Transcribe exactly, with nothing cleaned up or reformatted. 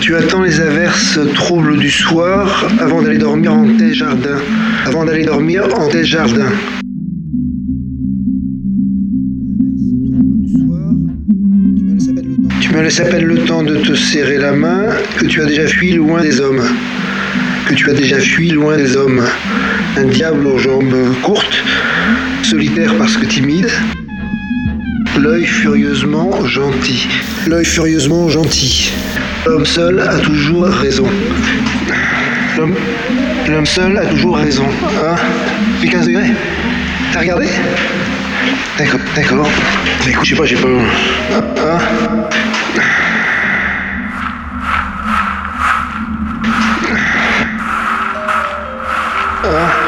Tu attends les averses troubles du soir avant d'aller dormir en tes jardins. Avant d'aller dormir en tes jardins. Tu me laisses à peine le temps de te serrer la main, que tu as déjà fui loin des hommes. Que tu as déjà fui loin des hommes. Un diable aux jambes courtes, solitaire parce que timide. L'œil furieusement gentil. L'œil furieusement gentil. L'homme seul a toujours raison. L'homme, l'homme seul a toujours raison. Hein? Puis quinze degrés. T'as regardé? D'accord, d'accord. Écoute, je sais pas, j'ai pas... Hein? Hein?